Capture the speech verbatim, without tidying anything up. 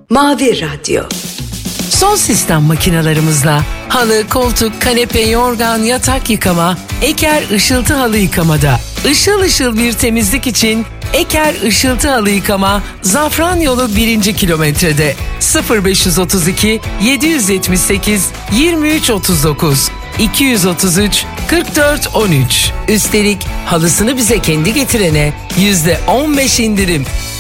Mavi Radyo. Son sistem makinalarımızla halı, koltuk, kanepe, yorgan, yatak yıkama, Eker Işıltı Halı Yıkamada. Işıl ışıl bir temizlik için Eker Işıltı Halı Yıkama, Zafran Yolu birinci kilometrede. sıfır beş otuz iki yedi yetmiş sekiz yirmi üç otuz dokuz iki otuz üç kırk dört on üç. Üstelik halısını bize kendi getirene yüzde on beş indirim.